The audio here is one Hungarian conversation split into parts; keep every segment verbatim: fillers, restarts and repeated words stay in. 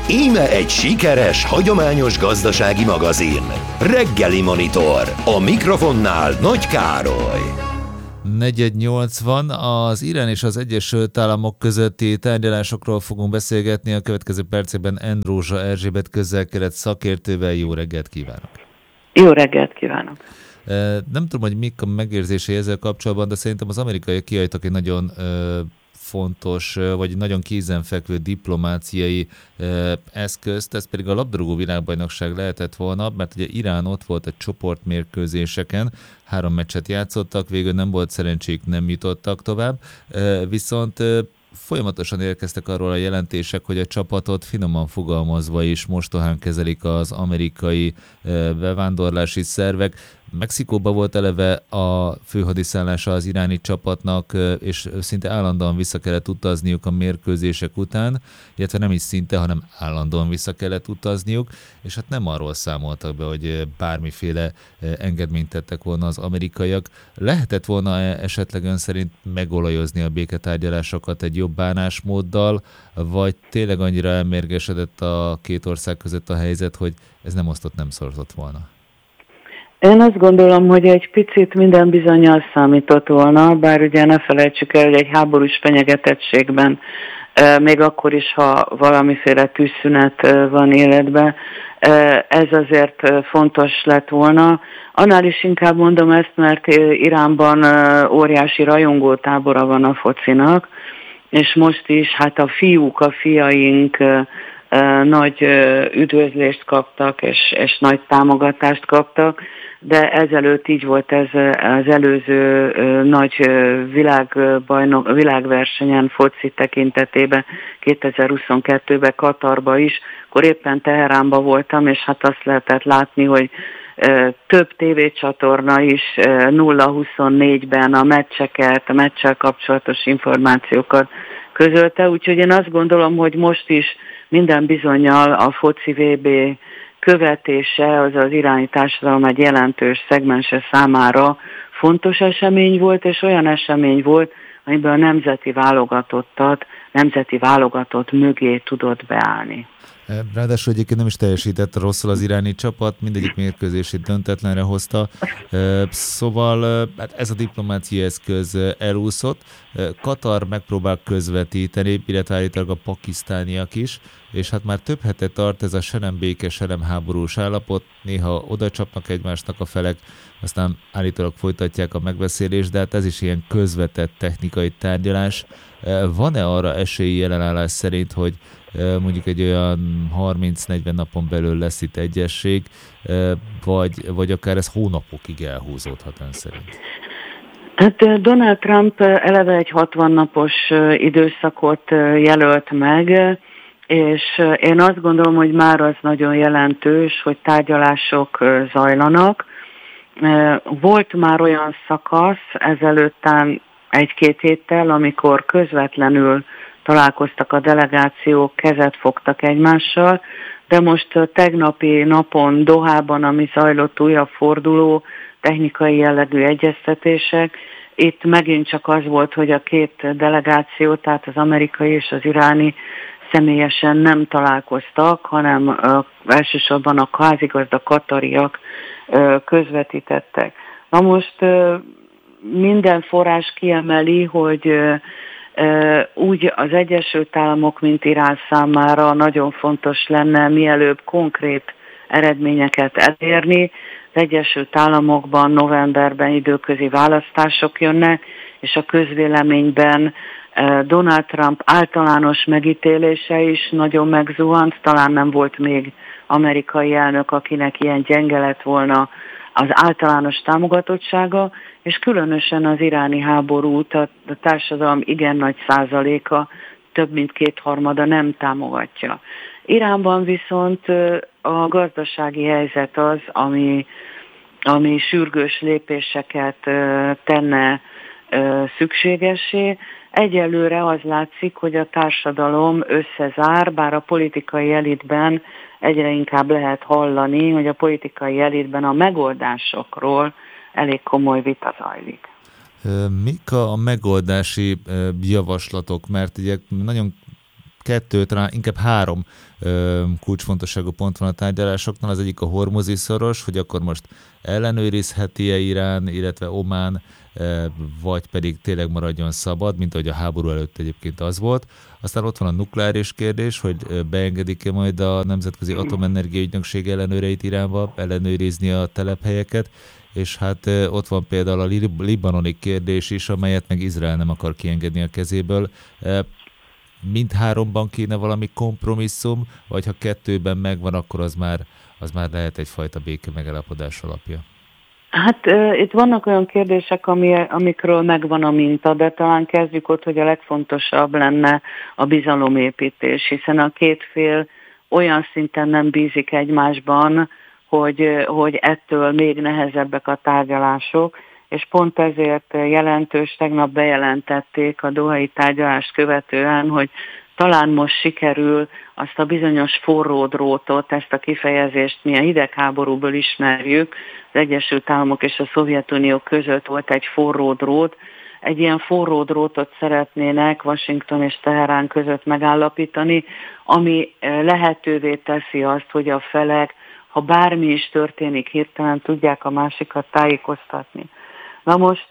Íme egy sikeres, hagyományos gazdasági magazin. Reggeli Monitor. A mikrofonnál Nagy Károly. negyven nyolcvan az Irán és az Egyesült Államok közötti tárgyalásokról fogunk beszélgetni a következő percekben Endrózsa Erzsébet közel-kelet szakértővel. Jó reggelt kívánok! Jó reggelt kívánok! Nem tudom, hogy mik a megérzései ezzel kapcsolatban, de szerintem az amerikaiak kihajtak egy nagyon fontos, vagy nagyon kézenfekvő diplomáciai eszközt, ez pedig a labdarúgó világbajnokság lehetett volna, mert ugye Irán ott volt a csoportmérkőzéseken, három meccset játszottak, végül nem volt szerencséjük, nem jutottak tovább, viszont folyamatosan érkeztek arról a jelentések, hogy a csapatot finoman fogalmazva is mostohán kezelik az amerikai bevándorlási szervek. Mexikóban volt eleve a főhadiszállása az iráni csapatnak, és szinte állandóan vissza kellett utazniuk a mérkőzések után, illetve nem is szinte, hanem állandóan vissza kellett utazniuk, és hát nem arról számoltak be, hogy bármiféle engedményt tettek volna az amerikaiak. Lehetett volna esetleg ön szerint megolajozni a béketárgyalásokat egy jobb bánásmóddal, vagy tényleg annyira elmérgesedett a két ország között a helyzet, hogy ez nem osztott, nem szorzott volna? Én azt gondolom, hogy egy picit minden bizonnyal számított volna, bár ugye ne felejtsük el, hogy egy háborús fenyegetettségben, még akkor is, ha valamiféle tűzszünet van életben, ez azért fontos lett volna. Annál is inkább mondom ezt, mert Iránban óriási rajongótábora van a focinak, és most is hát a fiúk, a fiaink nagy üdvözlést kaptak, és, és nagy támogatást kaptak, de ezelőtt így volt ez az előző nagy világbajnok, világversenyen foci tekintetében, kétezer-huszonkettőben Katarba is, akkor éppen Teheránban voltam, és hát azt lehetett látni, hogy több tévécsatorna is nulla huszonnégyben a meccseket, a meccsel kapcsolatos információkat közölte, úgyhogy én azt gondolom, hogy most is minden bizonnyal a foci vé bé követése, az az iráni társadalom egy jelentős szegmense számára fontos esemény volt, és olyan esemény volt, amiben a nemzeti válogatottat, nemzeti válogatott mögé tudott beállni. Ráadásul egyébként nem is teljesített rosszul az iráni csapat, mindegyik mérkőzését döntetlenre hozta, szóval hát ez a diplomáciai eszköz elúszott. Katar megpróbál közvetíteni, illetve állítólag a pakisztániak is, és hát már több hete tart ez a se nem béke, se nem háborús állapot, néha oda csapnak egymásnak a felek, aztán állítólag folytatják a megbeszélést, de hát ez is ilyen közvetett technikai tárgyalás. Van-e arra esélyi jelenállás szerint, hogy mondjuk egy olyan harminc-negyven napon belül lesz itt egyesség, vagy, vagy akár ez hónapokig elhúzódhat ön szerint? Hát Donald Trump eleve egy hatvan napos időszakot jelölt meg, és én azt gondolom, hogy már az nagyon jelentős, hogy tárgyalások zajlanak. Volt már olyan szakasz ezelőttán egy-két héttel, amikor közvetlenül találkoztak a delegációk, kezet fogtak egymással, de most a tegnapi napon Dohában, ami zajlott újabb forduló, technikai jellegű egyeztetések, itt megint csak az volt, hogy a két delegáció, tehát az amerikai és az iráni személyesen nem találkoztak, hanem elsősorban a házigazda katariak közvetítettek. Na most minden forrás kiemeli, hogy úgy az Egyesült Államok, mint Irán számára nagyon fontos lenne mielőbb konkrét eredményeket elérni. Az Egyesült Államokban novemberben időközi választások jönnek, és a közvéleményben Donald Trump általános megítélése is nagyon megzuhant, talán nem volt még amerikai elnök, akinek ilyen gyenge lett volna az általános támogatottsága, és különösen az iráni háborút a társadalom igen nagy százaléka, több mint kétharmada nem támogatja. Iránban viszont a gazdasági helyzet az, ami, ami sürgős lépéseket tenne szükségessé. Egyelőre az látszik, hogy a társadalom összezár, bár a politikai elitben egyre inkább lehet hallani, hogy a politikai elitben a megoldásokról elég komoly vita zajlik. Mik a megoldási javaslatok? Mert ugye nagyon kettő, talán inkább három ö, kulcsfontosságú pont van a tárgyalásoknál. Az egyik a hormuzi szoros, hogy akkor most ellenőrizheti-e Irán, illetve Omán, ö, vagy pedig tényleg maradjon szabad, mint ahogy a háború előtt egyébként az volt. Aztán ott van a nukleáris kérdés, hogy beengedik-e majd a Nemzetközi Atomenergia Ügynökség ellenőreit Iránba, ellenőrizni a telephelyeket, és hát ott van például a libanoni kérdés is, amelyet meg Izrael nem akar kiengedni a kezéből. Mindháromban kéne valami kompromisszum, vagy ha kettőben megvan, akkor az már, az már lehet egyfajta béke megállapodás alapja. Hát uh, itt vannak olyan kérdések, ami, amikről megvan a minta, de talán kezdjük ott, hogy a legfontosabb lenne a bizalomépítés, hiszen a két fél olyan szinten nem bízik egymásban, hogy, hogy ettől még nehezebbek a tárgyalások, és pont ezért jelentős, tegnap bejelentették a dohai tárgyalást követően, hogy talán most sikerül azt a bizonyos forró drótot, ezt a kifejezést mi a hidegháborúból ismerjük, az Egyesült Államok és a Szovjetunió között volt egy forró drót, egy ilyen forró drótot szeretnének Washington és Teherán között megállapítani, ami lehetővé teszi azt, hogy a felek, ha bármi is történik, hirtelen tudják a másikat tájékoztatni. Na most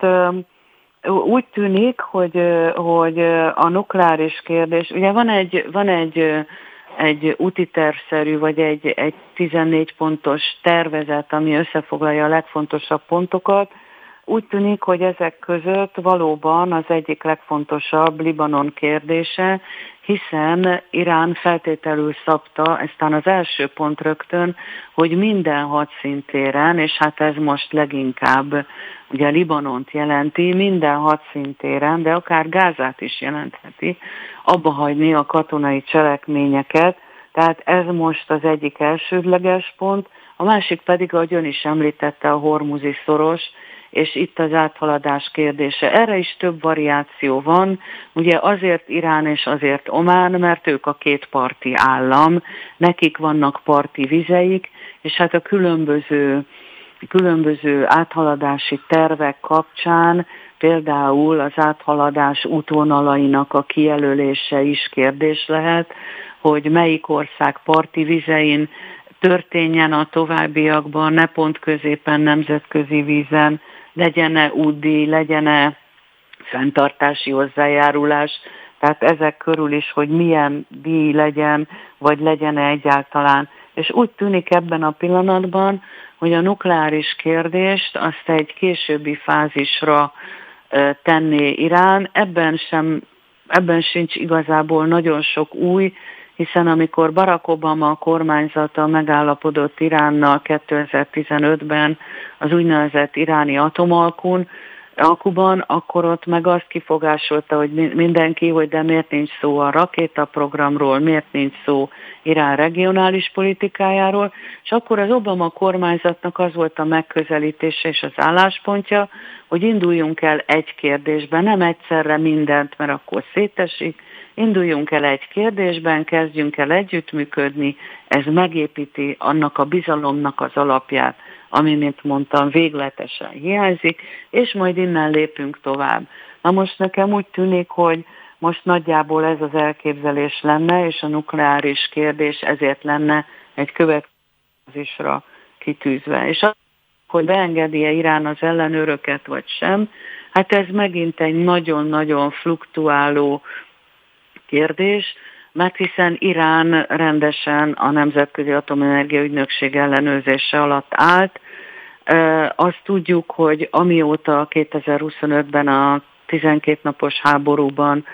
úgy tűnik, hogy, hogy a nukleáris kérdés, ugye van egy, van egy, egy úti tervszerű, vagy egy, egy tizennégy pontos tervezet, ami összefoglalja a legfontosabb pontokat. Úgy tűnik, hogy ezek között valóban az egyik legfontosabb Libanon kérdése, hiszen Irán feltételül szabta, eztán az első pont rögtön, hogy minden hadszintéren, és hát ez most leginkább ugye Libanont jelenti, minden hadszintéren, de akár Gázát is jelentheti, abba hagyni a katonai cselekményeket, tehát ez most az egyik elsődleges pont, a másik pedig, ahogy ön is említette, a hormuzi szoros, és itt az áthaladás kérdése. Erre is több variáció van, ugye azért Irán és azért Omán, mert ők a két parti állam, nekik vannak parti vizeik, és hát a különböző, különböző áthaladási tervek kapcsán például az áthaladás útvonalainak a kijelölése is kérdés lehet, hogy melyik ország parti vizein történjen a továbbiakban, ne pont középen nemzetközi vízen, legyen-e útdíj, legyen-e fenntartási hozzájárulás, tehát ezek körül is, hogy milyen díj legyen, vagy legyen-e egyáltalán. És úgy tűnik ebben a pillanatban, hogy a nukleáris kérdést azt egy későbbi fázisra tenné Irán, ebben sem, ebben sincs igazából nagyon sok új, hiszen amikor Barack Obama kormányzata megállapodott Iránnal kétezer-tizenötben az úgynevezett iráni atomalkun, alkuban, akkor ott meg azt kifogásolta, hogy mindenki, hogy de miért nincs szó a rakétaprogramról, miért nincs szó Irán regionális politikájáról, és akkor az Obama kormányzatnak az volt a megközelítése és az álláspontja, hogy induljunk el egy kérdésben, nem egyszerre mindent, mert akkor szétesik, induljunk el egy kérdésben, kezdjünk el együttműködni, ez megépíti annak a bizalomnak az alapját, ami, mint mondtam, végletesen hiányzik, és majd innen lépünk tovább. Na most nekem úgy tűnik, hogy most nagyjából ez az elképzelés lenne, és a nukleáris kérdés ezért lenne egy következésre kitűzve. És az, hogy beengedi-e Irán az ellenőröket, vagy sem, hát ez megint egy nagyon-nagyon fluktuáló kérdés, mert hiszen Irán rendesen a Nemzetközi Atomenergia Ügynökség ellenőrzése alatt állt. Azt tudjuk, hogy amióta kétezer-huszonötben a tizenkét napos háborúban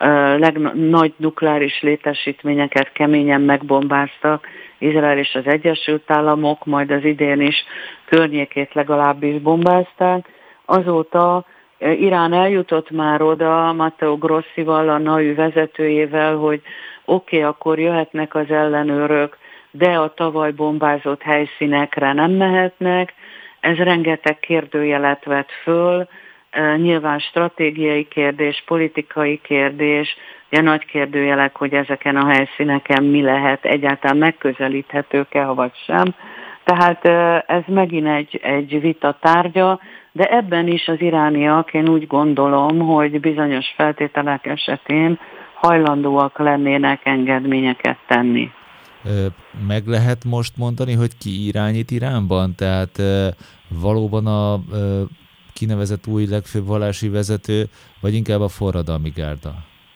nagy nukleáris létesítményeket keményen megbombáztak, Izrael és az Egyesült Államok, majd az idén is környékét legalábbis bombázták, azóta Irán eljutott már oda Matteo Grossival, a NAU vezetőjével, hogy oké, okay, akkor jöhetnek az ellenőrök, de a tavaly bombázott helyszínekre nem mehetnek. Ez rengeteg kérdőjelet vett föl, nyilván stratégiai kérdés, politikai kérdés, ugye nagy kérdőjelek, hogy ezeken a helyszíneken mi lehet, egyáltalán megközelíthetők-e, vagy sem. Tehát ez megint egy, egy vita tárgya, de ebben is az irániak, én úgy gondolom, hogy bizonyos feltételek esetén hajlandóak lennének engedményeket tenni. Meg lehet most mondani, hogy ki irányít Iránban? Tehát valóban a kinevezett új legfőbb vallási vezető, vagy inkább a forradalmi gárda?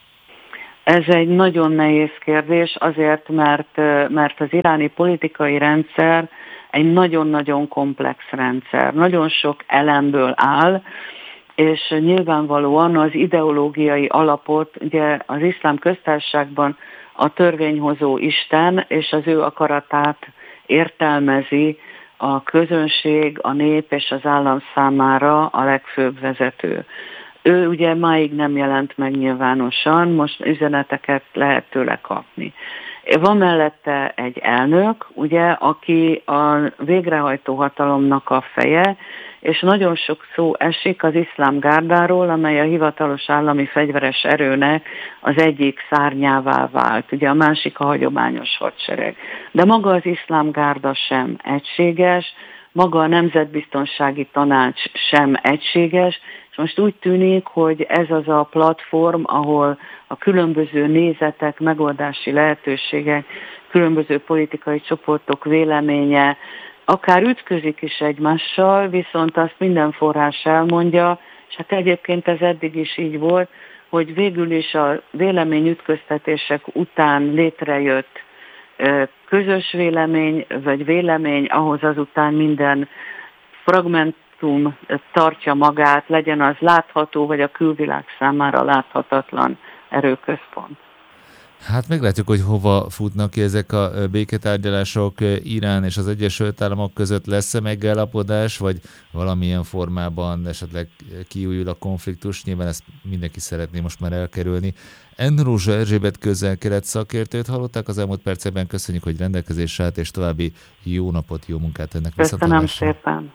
Ez egy nagyon nehéz kérdés, azért, mert, mert az iráni politikai rendszer egy nagyon-nagyon komplex rendszer. Nagyon sok elemből áll, és nyilvánvalóan az ideológiai alapot ugye az iszlám köztársaságban a törvényhozó Isten és az ő akaratát értelmezi a közönség, a nép és az állam számára a legfőbb vezető. Ő ugye máig nem jelent meg nyilvánosan, most üzeneteket lehet tőle kapni. Van mellette egy elnök, ugye, aki a végrehajtó hatalomnak a feje, és nagyon sok szó esik az iszlám gárdáról, amely a hivatalos állami fegyveres erőnek az egyik szárnyává vált. Ugye a másik a hagyományos hadsereg. De maga az iszlám gárda sem egységes, maga a Nemzetbiztonsági Tanács sem egységes, és most úgy tűnik, hogy ez az a platform, ahol a különböző nézetek, megoldási lehetőségek, különböző politikai csoportok véleménye akár ütközik is egymással, viszont azt minden forrás elmondja, és hát egyébként ez eddig is így volt, hogy végül is a véleményütköztetések után létrejött közös vélemény, vagy vélemény, ahhoz azután minden fragmentum tartja magát, legyen az látható, vagy a külvilág számára láthatatlan erőközpont. Hát meglátjuk, hogy hova futnak ki ezek a béketárgyalások Irán és az Egyesült Államok között. Lesz-e megállapodás, vagy valamilyen formában esetleg kiújul a konfliktus? Nyilván ezt mindenki szeretné most már elkerülni. Enrózsa Erzsébet közel-kelet szakértőt hallották az elmúlt percekben. Köszönjük, hogy rendelkezésre állt, és további jó napot, jó munkát ennek visszatolásra. Köszönöm szépen.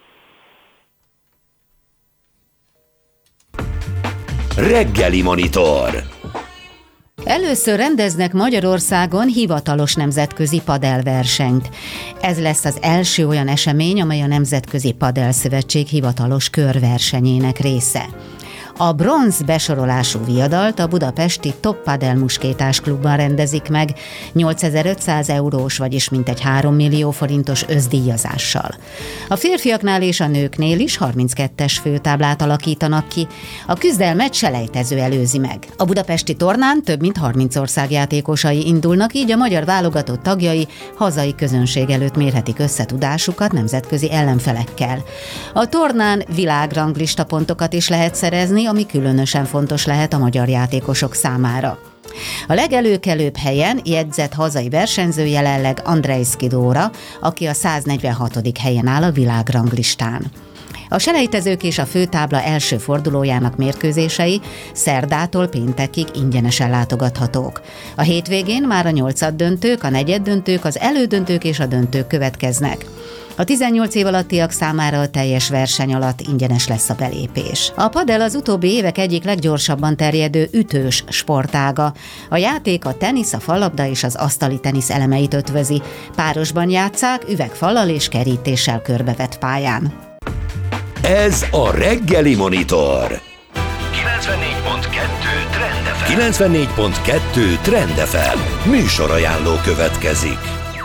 Reggeli Monitor. Először rendeznek Magyarországon hivatalos nemzetközi padelversenyt. Ez lesz az első olyan esemény, amely a Nemzetközi Padel Szövetség hivatalos körversenyének része. A bronz besorolású viadalt a budapesti Top Padel Muskétás klubban rendezik meg nyolcezer-ötszáz eurós, vagyis mintegy három millió forintos összdíjazással. A férfiaknál és a nőknél is harminckettes főtáblát alakítanak ki, a küzdelmet selejtező előzi meg. A budapesti tornán több mint harminc ország játékosai indulnak, így a magyar válogatott tagjai hazai közönség előtt mérhetik összetudásukat nemzetközi ellenfelekkel. A tornán világranglista pontokat is lehet szerezni, ami különösen fontos lehet a magyar játékosok számára. A legelőkelőbb helyen jegyzett hazai versenyző jelenleg Andrejszki Dóra, aki a száznegyvenhatodik helyen áll a világranglistán. A selejtezők és a főtábla első fordulójának mérkőzései szerdától péntekig ingyenesen látogathatók. A hétvégén már a nyolcaddöntők, a negyeddöntők, az elődöntők és a döntők következnek. A tizennyolc év alattiak számára a teljes verseny alatt ingyenes lesz a belépés. A padel az utóbbi évek egyik leggyorsabban terjedő ütős sportága. A játék a tenisz, a fallabda és az asztali tenisz elemeit ötvözi. Párosban játsszák, üvegfallal és kerítéssel körbevett pályán. Ez a Reggeli Monitor. kilencvennégy pont kettő Trend ef em. kilencvennégy pont kettő Trend ef em. Műsorajánló következik.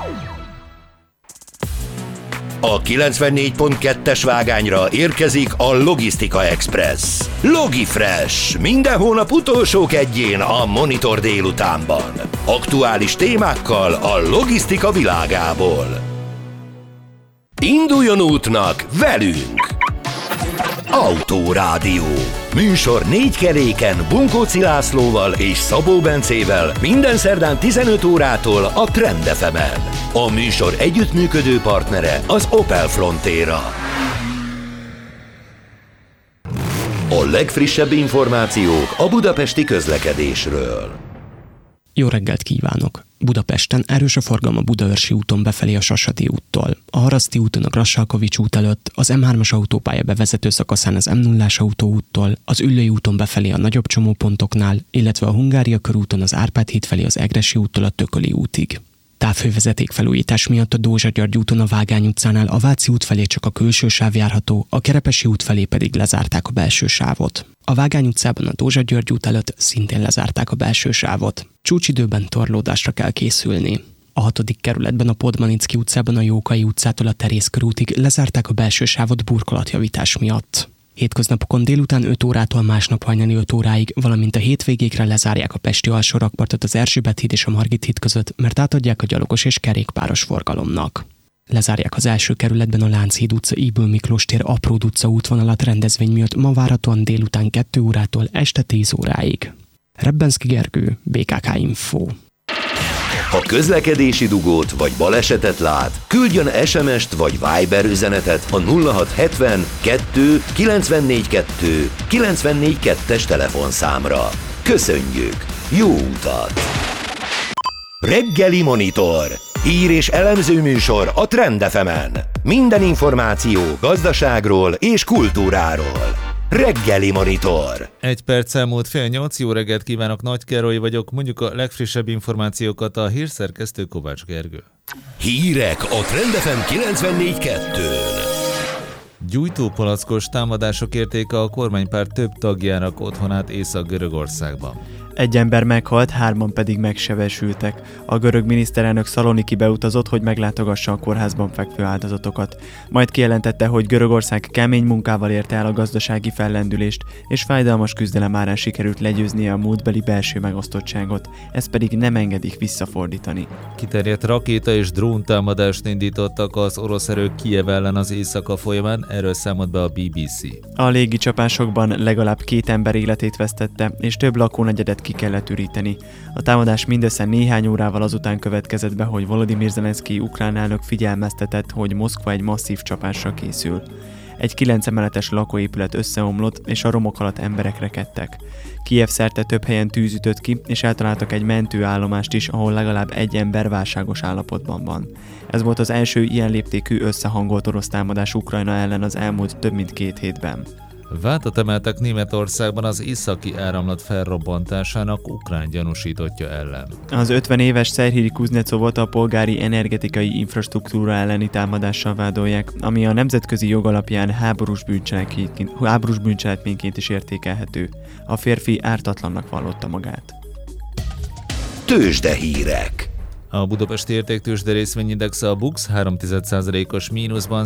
A kilencvennégy pont kettes vágányra érkezik a Logisztika Express. Logifresh. Minden hónap utolsó kedjén a Monitor délutánban. Aktuális témákkal a logisztika világából. Induljon útnak velünk! Autórádió. Műsor négy keréken Bunkóci Lászlóval és Szabó Bencével minden szerdán tizenöt órától a Trend ef emen. A műsor együttműködő partnere az Opel Frontera. A legfrissebb információk a budapesti közlekedésről. Jó reggelt kívánok! Budapesten erős a forgalom a Budaörsi úton befelé a Sasadi úttól. A Haraszti úton a Grassalkovics út előtt, az em hármas autópálya bevezető szakaszán az em nullás autóúttól, az Üllői úton befelé a nagyobb csomópontoknál, illetve a Hungária körúton az Árpád híd felé az Egressy úttól a Tököli útig. Távhővezeték felújítás miatt a Dózsa-György úton a Vágány utcánál a Váci út felé csak a külső sáv járható, a Kerepesi út felé pedig lezárták a belső sávot. A Vágány utcában a Dózsa-György út előtt szintén lezárták a belső sávot. Csúcsidőben torlódásra kell készülni. A hatodik kerületben a Podmanicki utcában a Jókai utcától a Terész körútig lezárták a belső sávot burkolatjavítás miatt. Hétköznapokon délután öt órától másnap hajnali öt óráig, valamint a hétvégékre lezárják a pesti alsó rakpartot az Erzsébet híd és a Margit híd között, mert átadják a gyalogos és kerékpáros forgalomnak. Lezárják az első kerületben a Lánchíd utca, Ybl Miklós tér, Apród utca útvonalat rendezvény miatt ma várhatóan délután kettő órától este tíz óráig. Rebbenszky Gergő, bé ká ká Info. Ha közlekedési dugót vagy balesetet lát, küldjön es em est vagy Viber üzenetet a nulla hat hetven kettő kilencvennégy kettő kilencvennégy kettes telefonszámra. Köszönjük! Jó utat! Reggeli Monitor. Hír és elemző műsor a Trend ef emen. Minden információ gazdaságról és kultúráról. Reggeli Monitor. Egy perc elmúlt fél nyolc, jó reggelt kívánok, Nagy Károly vagyok, mondjuk a legfrissebb információkat a hírszerkesztő Kovács Gergő. Hírek a Trend ef em kilencvennégy kettőn. Gyújtópalackos támadások érték a kormánypárt több tagjának otthonát Észak-Görögországban. Egy ember meghalt, hárman pedig megsebesültek. A görög miniszterelnök Szalonikibe utazott, hogy meglátogassa a kórházban fekvő áldozatokat. Majd kijelentette, hogy Görögország kemény munkával érte el a gazdasági fellendülést, és fájdalmas küzdelem árán sikerült legyőznie a múltbeli belső megosztottságot, ezt pedig nem engedik visszafordítani. Kiterjedt rakéta és dróntámadást indítottak az orosz erők Kijev ellen az éjszaka folyamán, erről számolt be a bé bé cé. A légicsapásokban legalább két ember életét vesztette, és több lakónegyedet ki kellett üríteni. A támadás mindössze néhány órával azután következett be, hogy Volodymyr Zelenszkij ukrán elnök figyelmeztetett, hogy Moszkva egy masszív csapásra készül. Egy kilenc emeletes lakóépület összeomlott, és a romok alatt emberek rekedtek. Kijev szerte több helyen tűz ütött ki, és eltaláltak egy mentőállomást is, ahol legalább egy ember válságos állapotban van. Ez volt az első ilyen léptékű összehangolt orosz támadás Ukrajna ellen az elmúlt több mint két hétben. Vádat emeltek Németországban az északi áramlat felrobbantásának ukrán gyanúsítottja ellen. Az ötven éves Szerhíri Kuznecovot a polgári energetikai infrastruktúra elleni támadással vádolják, ami a nemzetközi jog alapján háborús bűncselekményként, háborús bűncselekményként is értékelhető. A férfi ártatlannak vallotta magát. Tőzsdehírek. A budapesti értéktőzsde részvényindexe a BUX három egész egy százalékos mínuszban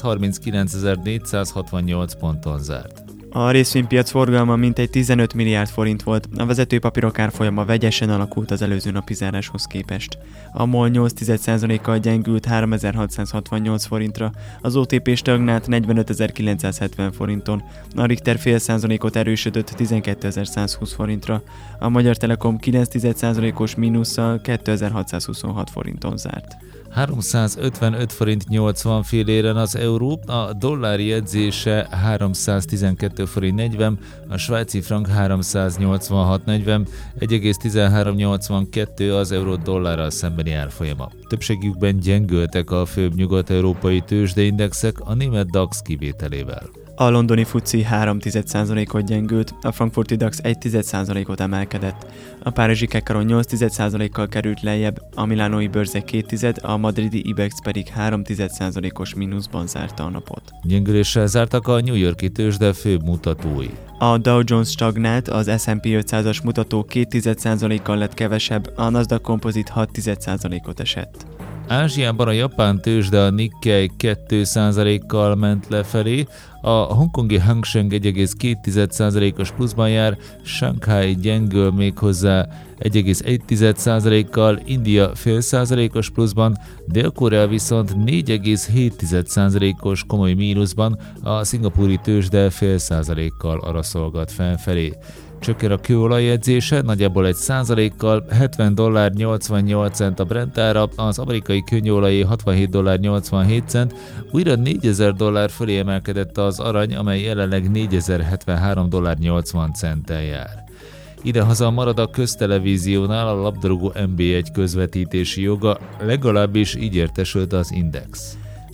százharminckilencezer-négyszázhatvannyolc ponton zárt. A részvénypiac forgalma mintegy tizenöt milliárd forint volt, a vezetőpapírok árfolyama vegyesen alakult az előző napi záráshoz képest. A MOL nyolc egész egy százalékkal gyengült háromezer-hatszázhatvannyolc forintra, az o té pé stagnált negyvenötezer-kilencszázhetven forinton, a Richter fél százalékot erősödött tizenkétezer-százhúsz forintra, a Magyar Telekom kilenc egész egy százalékos mínusszal kétezer-hatszázhuszonhat forinton zárt. háromszázötvenöt forint nyolcvan filléren az euró, a dollár jegyzése háromszáztizenkettő forint negyven, a svájci frank háromszáznyolcvanhat negyven, egy egész tizenhárom nyolcvankettő az euró dollárral szembeni árfolyama. Többségükben gyengültek a főbb nyugat-európai tőzsdeindexek, a német DAX kivételével. A londoni fuci három egész egy százalékot gyengült, a frankfurti DAX egy egész egy százalékot emelkedett. A párizsi Kekkaron nyolc egész egy százalékkal került lejjebb, a milánói bőrze két tized, a madridi Ibex pedig három egész egy százalékos mínuszban zárta a napot. Gyengüléssel zártak a New York-i tőzsde főbb mutatói. A Dow Jones stagnált, az es and pé ötszázas mutató két egész egy százalékkal lett kevesebb, a Nasdaq Composite hat egész egy százalékot esett. Ázsiában a japán tőzsde a Nikkei két százalékkal ment lefelé, a hongkongi Hang Seng egy egész két százalékos pluszban jár, Shanghai gyengül méghozzá egy egész egy százalékkal, India fél százalékos pluszban, Dél-Korea viszont négy egész hét százalékos komoly mínuszban, a szingapúri tőzsde fél százalékkal araszolgat felfelé. Csökken a kőolaj jegyzése, nagyjából egy százalékkal, hetven dollár nyolcvannyolc cent a Brent ára, az amerikai kőolajé hatvanhét dollár nyolcvanhét cent, újra négyezer dollár fölé emelkedett az arany, amely jelenleg négyezer-hetvenhárom dollár nyolcvan centtel jár. Idehaza marad a köztelevíziónál a labdarúgó en bé egy közvetítési joga, legalábbis így értesült az Index.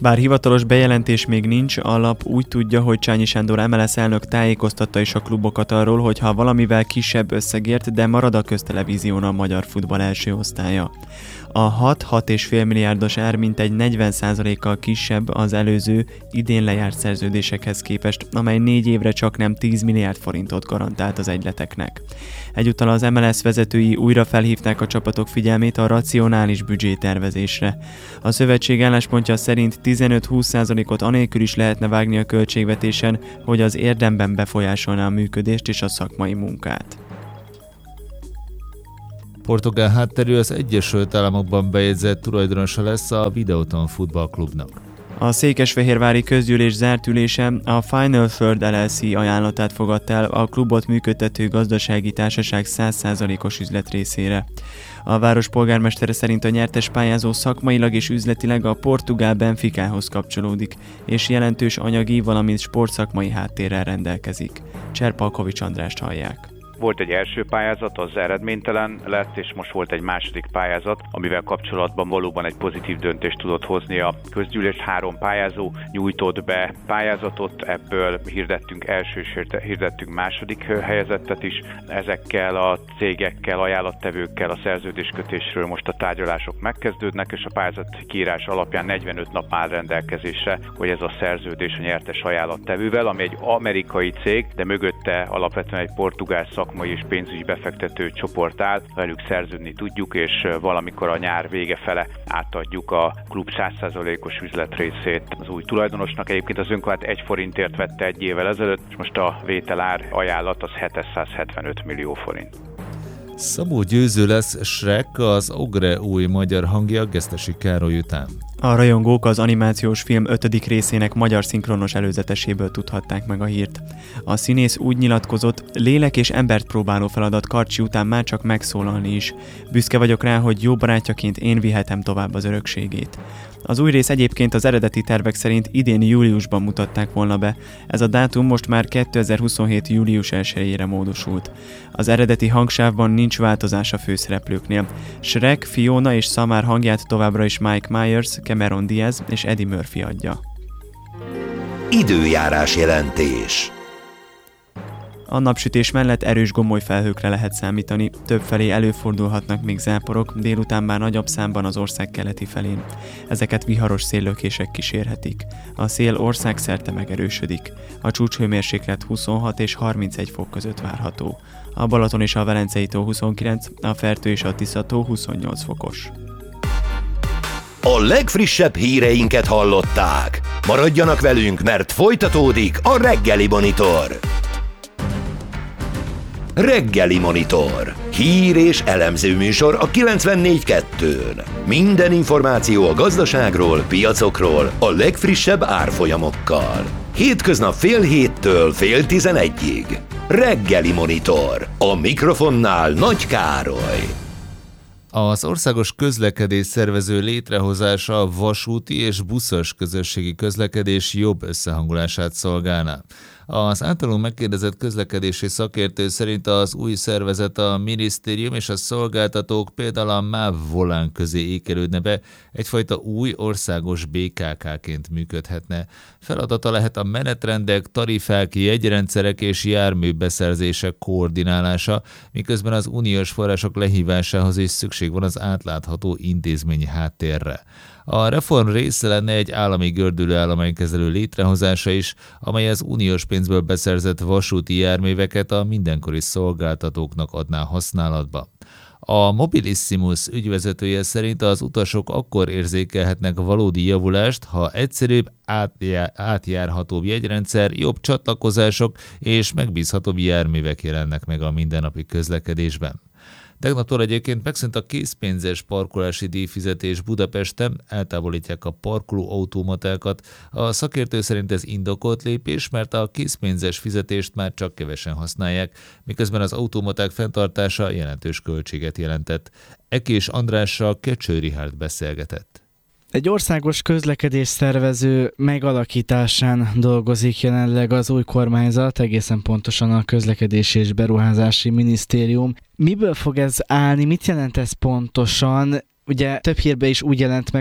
Bár hivatalos bejelentés még nincs, a lap úgy tudja, hogy Csányi Sándor em el es elnök tájékoztatta is a klubokat arról, hogy ha valamivel kisebb összegért, de marad a köztelevízión a magyar futball első osztálya. A hat-hat egész öt milliárdos ár mintegy negyven százalékkal kisebb az előző, idén lejárt szerződésekhez képest, amely négy évre csak nem tíz milliárd forintot garantált az egyleteknek. Egyúttal az em el es vezetői újra felhívták a csapatok figyelmét a racionális büdzsétervezésre. A szövetség álláspontja szerint tizenöt-húsz százalékot anélkül is lehetne vágni a költségvetésen, hogy az érdemben befolyásolná a működést és a szakmai munkát. Portugál hátterű az Egyesült Államokban bejegyzett tulajdonosa lesz a Videoton futballklubnak. A székesfehérvári közgyűlés zárt ülése a Final Third el el cé ajánlatát fogadta el a klubot működtető gazdasági társaság száz százalékos üzletrészére. A város polgármestere szerint a nyertes pályázó szakmailag és üzletileg a portugál Benficához kapcsolódik, és jelentős anyagi, valamint sportszakmai háttérrel rendelkezik. Cserpalkovics Andrást hallják. Volt egy első pályázat, az eredménytelen lett, és most volt egy második pályázat, amivel kapcsolatban valóban egy pozitív döntést tudott hozni a közgyűlés. Három pályázó nyújtott be pályázatot, ebből hirdettünk első és hirdettünk második helyezettet is. Ezekkel a cégekkel, ajánlattevőkkel a szerződéskötésről most a tárgyalások megkezdődnek, és a pályázat kiírás alapján negyvenöt nap áll rendelkezésre, hogy ez a szerződés a nyertes ajánlattevővel, ami egy amerikai cég, de mögötte alapvetően egy portugál szak szakmai és pénzügyi befektető csoport áll, velük szerződni tudjuk, és valamikor a nyár vége fele átadjuk a klub száz százalékos üzletrészét az új tulajdonosnak. Egyébként az önkormányzat egy forintért vette egy évvel ezelőtt, és most a vételár ajánlat az hétszázhetvenöt millió forint. Szabó Győző lesz Shrek, az Ogre új magyar hangja Gesztesi Károly után. A rajongók az animációs film ötödik részének magyar szinkronos előzeteséből tudhatták meg a hírt. A színész úgy nyilatkozott, lélek és embert próbáló feladat Karcsi után már csak megszólalni is. Büszke vagyok rá, hogy jó barátjaként én vihetem tovább az örökségét. Az új rész egyébként az eredeti tervek szerint idén júliusban mutatták volna be. Ez a dátum most már kétezer-huszonhét július elsejére módosult. Az eredeti hangsávban nincs változás a főszereplőknél. Shrek, Fiona és Samar hangját továbbra is Mike Myers, Cameron Diaz és Eddie Murphy adja. Időjárás jelentés. A napsütés mellett erős gomoly felhőkre lehet számítani, többfelé előfordulhatnak még záporok, délután már nagyobb számban az ország keleti felén. Ezeket viharos széllökések kísérhetik. A szél országszerte megerősödik. A csúcshőmérséklet huszonhat és harmincegy fok között várható. A Balaton és a Velencei tó huszonkilenc, a Fertő és a Tisza tó huszonnyolc fokos. A legfrissebb híreinket hallották. Maradjanak velünk, mert folytatódik a Reggeli Monitor. Reggeli Monitor. Hír és elemző műsor a kilencvennégy kettőn. Minden információ a gazdaságról, piacokról, a legfrissebb árfolyamokkal. Hétköznap fél héttől fél tizenegyig. Reggeli Monitor. A mikrofonnál Nagy Károly. Az országos közlekedés szervező létrehozása a vasúti és buszos közösségi közlekedés jobb összehangolását szolgálná. Az általunk megkérdezett közlekedési szakértő szerint az új szervezet a minisztérium és a szolgáltatók például a MÁV volán közé ékelődne be, egyfajta új országos bé ká ká-ként működhetne. Feladata lehet a menetrendek, tarifák, jegyrendszerek és járműbeszerzések koordinálása, miközben az uniós források lehívásához is szükség van az átlátható intézményi háttérre. A reform része lenne egy állami gördülőállománykezelő létrehozása is, amely az uniós pénzből beszerzett vasúti járműveket a mindenkori szolgáltatóknak adná használatba. A Mobilissimus ügyvezetője szerint az utasok akkor érzékelhetnek valódi javulást, ha egyszerűbb, átjár, átjárhatóbb jegyrendszer, jobb csatlakozások és megbízhatóbb járművek jelennek meg a mindennapi közlekedésben. Tegnaptól egyébként megszűnt a készpénzes parkolási díjfizetés Budapesten, eltávolítják a parkolóautomatákat. A szakértő szerint ez indokolt lépés, mert a készpénzes fizetést már csak kevesen használják, miközben az automaták fenntartása jelentős költséget jelentett. Ekés Andrással Kecső Richárd beszélgetett. Egy országos közlekedés szervező megalakításán dolgozik jelenleg az új kormányzat, egészen pontosan a Közlekedési és Beruházási Minisztérium. Miből fog ez állni, mit jelent ez pontosan? Ugye több hírben is úgy jelent meg, hogy egy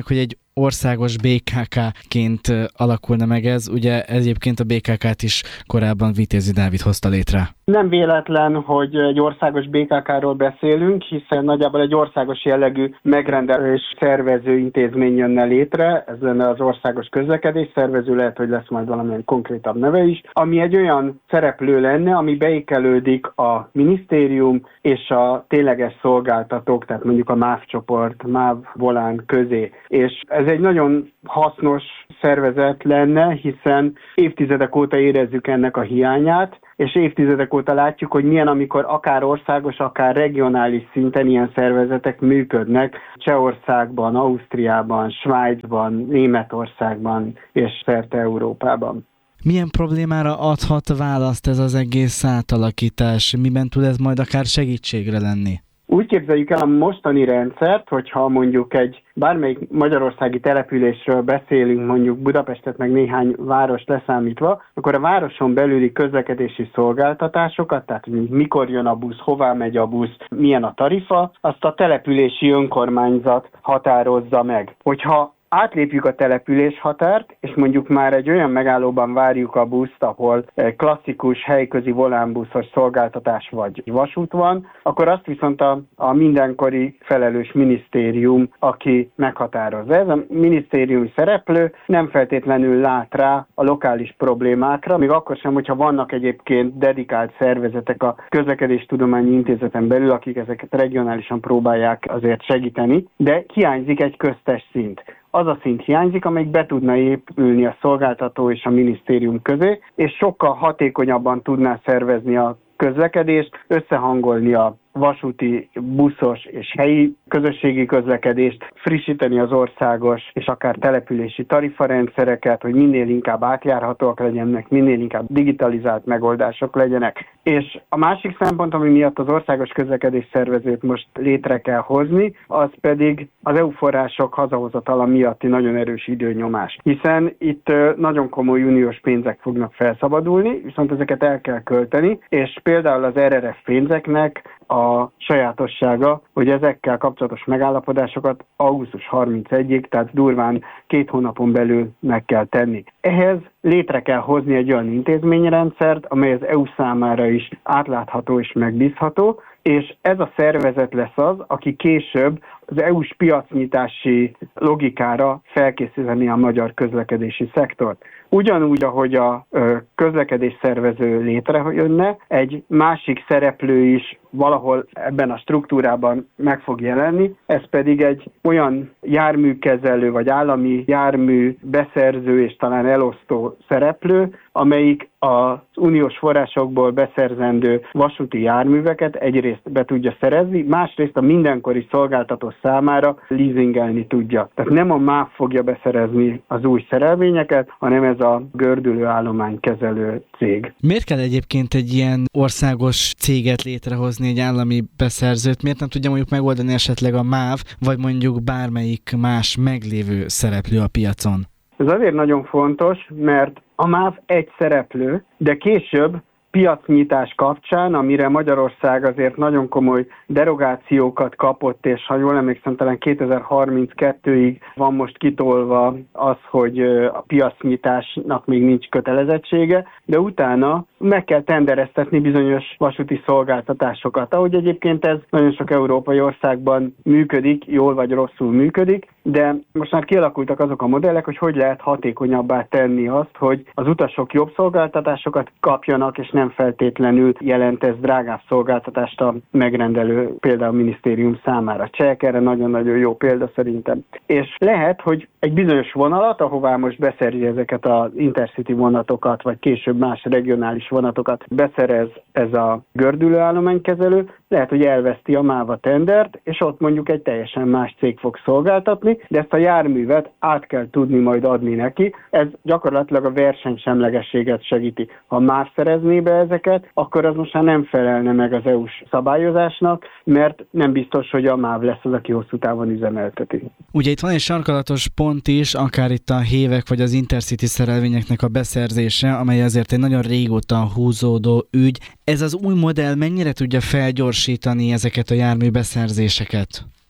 országos bé ká ká-ként alakulna meg ez. Ugye egyébként a bé ká ká-t is korábban Vitézi Dávid hozta létre. Nem véletlen, hogy egy országos bé ká ká-ról beszélünk, hiszen nagyjából egy országos jellegű megrendelő és szervező intézmény jönne létre, ez lenne az országos közlekedés szervező, lehet, hogy lesz majd valamilyen konkrétabb neve is, ami egy olyan szereplő lenne, ami beékelődik a minisztérium és a tényleges szolgáltatók, tehát mondjuk a MÁV csoport, MÁV volán közé. És ez egy nagyon hasznos szervezet lenne, hiszen évtizedek óta érezzük ennek a hiányát, és évtizedek óta látjuk, hogy milyen, amikor akár országos, akár regionális szinten ilyen szervezetek működnek Csehországban, Ausztriában, Svájcban, Németországban és szerte Európában. Milyen problémára adhat választ ez az egész átalakítás? Miben tud ez majd akár segítségre lenni? Úgy képzeljük el a mostani rendszert, hogyha mondjuk egy bármelyik magyarországi településről beszélünk, mondjuk Budapestet meg néhány város leszámítva, akkor a városon belüli közlekedési szolgáltatásokat, tehát hogy mikor jön a busz, hová megy a busz, milyen a tarifa, azt a települési önkormányzat határozza meg. Hogyha átlépjük a település határt, és mondjuk már egy olyan megállóban várjuk a buszt, ahol klasszikus helyközi volánbuszos szolgáltatás vagy vasút van, akkor azt viszont a, a mindenkori felelős minisztérium, aki meghatározza. Ez a minisztériumi szereplő nem feltétlenül lát rá a lokális problémákra, még akkor sem, hogyha vannak egyébként dedikált szervezetek a Közlekedéstudományi Intézeten belül, akik ezeket regionálisan próbálják azért segíteni, de hiányzik egy köztes szint. Az a szint hiányzik, amelyik be tudna épülni a szolgáltató és a minisztérium közé, és sokkal hatékonyabban tudná szervezni a közlekedést, összehangolni a vasúti, buszos és helyi közösségi közlekedést, frissíteni az országos és akár települési tarifarendszereket, hogy minél inkább átjárhatóak legyenek, minél inkább digitalizált megoldások legyenek. És a másik szempont, ami miatt az országos közlekedés szervezőt most létre kell hozni, az pedig az é u források hazahozatala miatti nagyon erős időnyomás. Hiszen itt nagyon komoly uniós pénzek fognak felszabadulni, viszont ezeket el kell költeni, és például az er er ef pénzeknek a sajátossága, hogy ezekkel kapcsolatos megállapodásokat augusztus harmincegyedikéig, tehát durván két hónapon belül meg kell tenni. Ehhez létre kell hozni egy olyan intézményrendszert, amely az é u számára is átlátható és megbízható, és ez a szervezet lesz az, aki később az é u-s piacnyitási logikára felkészíteni a magyar közlekedési szektort. Ugyanúgy, ahogy a közlekedés szervező létrejönne, egy másik szereplő is valahol ebben a struktúrában meg fog jelenni, ez pedig egy olyan járműkezelő vagy állami jármű beszerző és talán elosztó szereplő, amelyik az uniós forrásokból beszerzendő vasúti járműveket egyrészt be tudja szerezni, másrészt a mindenkori szolgáltató számára leasingelni tudja. Tehát nem a MÁV fogja beszerezni az új szerelvényeket, hanem ez a gördülő állománykezelő cég. Miért kell egyébként egy ilyen országos céget létrehozni, egy állami beszerzőt? Miért nem tudja mondjuk megoldani esetleg a MÁV, vagy mondjuk bármelyik más meglévő szereplő a piacon? Ez azért nagyon fontos, mert a MÁV egy szereplő, de később piacnyitás kapcsán, amire Magyarország azért nagyon komoly derogációkat kapott, és ha jól emlékszem, talán kétezer-harminckettőig van most kitolva az, hogy a piacnyitásnak még nincs kötelezettsége, de utána meg kell tendereztetni bizonyos vasúti szolgáltatásokat. Ahogy egyébként ez nagyon sok európai országban működik, jól vagy rosszul működik, de most már kialakultak azok a modellek, hogy hogy lehet hatékonyabbá tenni azt, hogy az utasok jobb szolgáltatásokat kapjanak, és nem feltétlenül jelent ez drágább szolgáltatást a megrendelő, például a minisztérium számára. Csehek erre nagyon-nagyon jó példa szerintem. És lehet, hogy egy bizonyos vonalat, ahová most beszerzi ezeket az Intercity vonatokat, vagy később más regionális vonatokat beszerez ez a gördülőállománykezelő, lehet, hogy elveszti a MÁV a tendert, és ott mondjuk egy teljesen más cég fog szolgáltatni, de ezt a járművet át kell tudni majd adni neki. Ez gyakorlatilag a versenysemlegességet segíti. Ha MÁV szerezné be ezeket, akkor az most már nem felelne meg az é u-s szabályozásnak, mert nem biztos, hogy a MÁV lesz az, aki hosszú távon üzemelteti. Ugye itt van egy sarkalatos pont is, akár itt a hévek vagy az Intercity szerelvényeknek a beszerzése, amely azért egy nagyon régóta húzódó ügy. Ez az új modell mennyire tudja felgyorsítani ezeket a jármű beszerzéseket?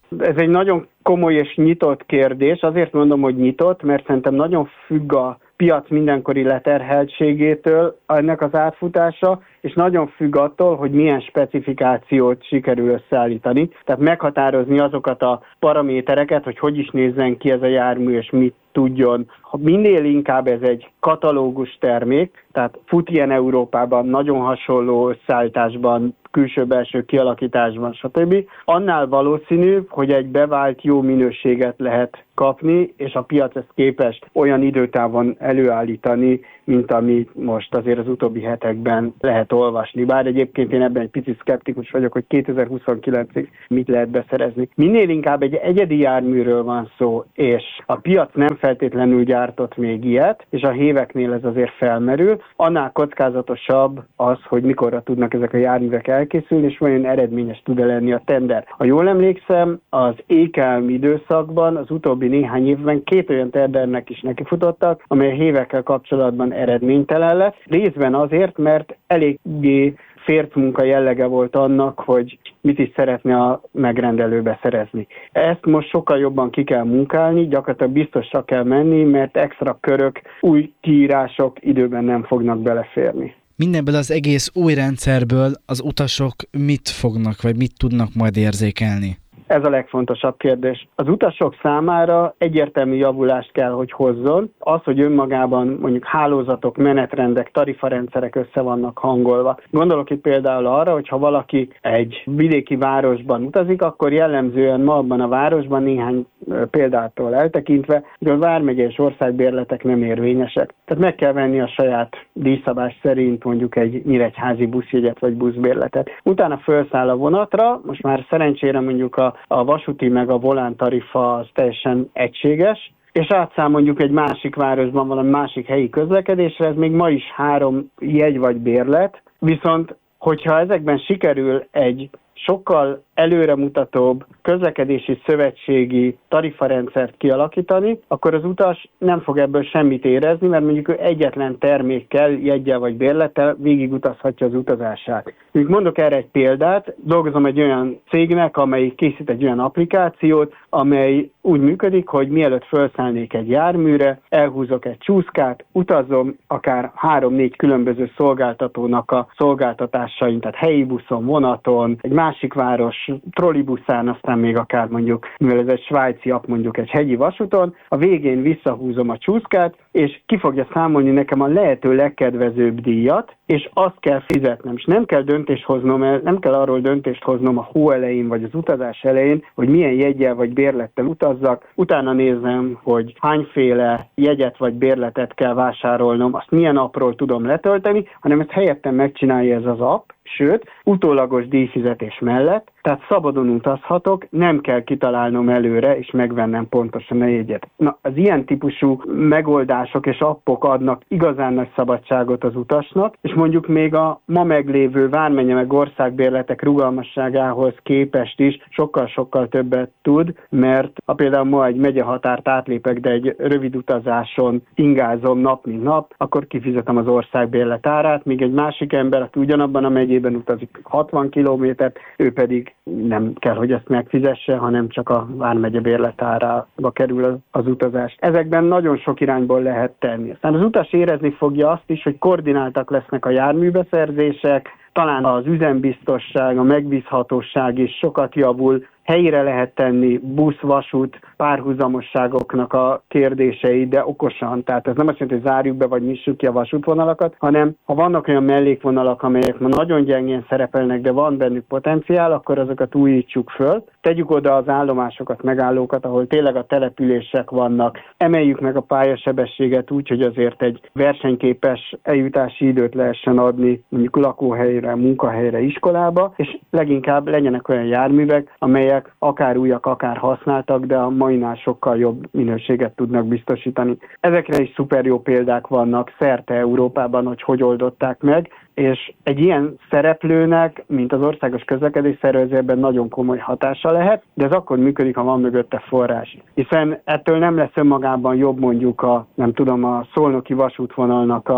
Ez egy nagyon komoly és nyitott kérdés. Azért mondom, hogy nyitott, mert szerintem nagyon függ a piac mindenkori leterheltségétől ennek az átfutása, és nagyon függ attól, hogy milyen specifikációt sikerül összeállítani. Tehát meghatározni azokat a paramétereket, hogy hogy is nézzen ki ez a jármű, és mit tudjon. Ha minél inkább ez egy katalógus termék, tehát fut ilyen Európában, nagyon hasonló összeállításban, külső-belső kialakításban, stb. Annál valószínűbb, hogy egy bevált jó minőséget lehet kapni, és a piac ezt képes olyan időtávon előállítani, mint amit most azért az utóbbi hetekben lehet olvasni. Bár egyébként én ebben egy picit szkeptikus vagyok, hogy kétezer-huszonkilencig mit lehet beszerezni. Minél inkább egy egyedi járműről van szó, és a piac nem feltétlenül gyártott még ilyet, és a héveknél ez azért felmerül, annál kockázatosabb az, hogy mikorra tudnak ezek a járművek elkészülni, és vajon eredményes tud-e lenni a tender. Ha jól emlékszem, az ékelm időszakban, az utóbbi néhány évben két olyan tendernek is nekifutottak, amely a hévekkel kapcsolatban eredménytelen lett. Részben azért, mert eléggé fércmunka jellege volt annak, hogy mit is szeretne a megrendelő beszerezni. Ezt most sokkal jobban ki kell munkálni, gyakorlatilag biztosra kell menni, mert extra körök, új kiírások időben nem fognak beleférni. Mindenből az egész új rendszerből az utasok mit fognak, vagy mit tudnak majd érzékelni? Ez a legfontosabb kérdés. Az utasok számára egyértelmű javulást kell, hogy hozzon. Az, hogy önmagában mondjuk hálózatok, menetrendek, tarifarendszerek össze vannak hangolva. Gondolok itt például arra, hogy ha valaki egy vidéki városban utazik, akkor jellemzően ma abban a városban néhány példától eltekintve, hogy a vármegye és országbérletek nem érvényesek. Tehát meg kell venni a saját díjszabás szerint mondjuk egy nyíregyházi buszjegyet vagy buszbérletet. Utána felszáll a vonatra, most már szerencsére mondjuk a a vasúti meg a volán tarifa az teljesen egységes, és átszáll mondjuk egy másik városban valami másik helyi közlekedésre, ez még ma is három jegy vagy bérlet, viszont hogyha ezekben sikerül egy sokkal előremutatóbb közlekedési szövetségi tarifarendszert kialakítani, akkor az utas nem fog ebből semmit érezni, mert mondjuk ő egyetlen termékkel, jeggyel vagy bérlettel végigutazhatja az utazását. Mondjuk mondok erre egy példát, dolgozom egy olyan cégnek, amely készít egy olyan applikációt, amely úgy működik, hogy mielőtt felszállnék egy járműre, elhúzok egy csúszkát, utazom akár három-négy különböző szolgáltatónak a szolgáltatásain, tehát helyi buszon, vonaton, egy másik város trollibuszán, aztán még akár mondjuk, mivel ez egy svájci app, mondjuk egy hegyi vasúton, a végén visszahúzom a csúszkát, és ki fogja számolni nekem a lehető legkedvezőbb díjat, és azt kell fizetnem, és nem kell döntést hoznom, nem kell arról döntést hoznom a hó elején, vagy az utazás elején, hogy milyen jeggyel vagy bérlettel utazzak, utána nézem, hogy hányféle jegyet vagy bérletet kell vásárolnom, azt milyen appról tudom letölteni, hanem ezt helyettem megcsinálja ez az app, sőt, utólagos díjfizetés mellett, tehát szabadon utazhatok, nem kell kitalálnom előre, és megvennem pontosan a jegyet. Na, az ilyen típusú megoldások és appok adnak igazán nagy szabadságot az utasnak, és mondjuk még a ma meglévő vármegye meg országbérletek rugalmasságához képest is sokkal-sokkal többet tud, mert ha például ma egy megyehatárt átlépek, de egy rövid utazáson ingázom nap mint nap, akkor kifizetem az országbérlet árát, míg egy másik ember, aki ugyanabban a megyében utazik hatvan kilométert, ő pedig nem kell, hogy ezt megfizesse, hanem csak a vármegye bérletárába kerül az utazás. Ezekben nagyon sok irányból lehet tenni. Aztán az utas érezni fogja azt is, hogy koordináltak lesznek a járműbeszerzések, talán az üzembiztosság, a megbízhatóság is sokat javul, helyére lehet tenni busz-vasút párhuzamosságoknak a kérdései, de okosan. Tehát ez nem azt jelenti, hogy zárjuk be, vagy nyissuk ki a vasútvonalakat, hanem ha vannak olyan mellékvonalak, amelyek ma nagyon gyengén szerepelnek, de van bennük potenciál, akkor azokat újítsuk föl. Tegyük oda az állomásokat, megállókat, ahol tényleg a települések vannak. Emeljük meg a pályasebességet úgy, hogy azért egy versenyképes eljutási időt lehessen adni mondjuk lakóhelyre, munkahelyre, iskolába, és leginkább legyenek olyan járművek, amelyek akár újak, akár használtak, de a mainál sokkal jobb minőséget tudnak biztosítani. Ezekre is szuper jó példák vannak szerte Európában, hogy hogy oldották meg, és egy ilyen szereplőnek, mint az Országos Közlekedés Szervezőben nagyon komoly hatása lehet, de ez akkor működik, ha van mögötte forrás. Hiszen ettől nem lesz önmagában jobb mondjuk a, nem tudom, a szolnoki vasútvonalnak a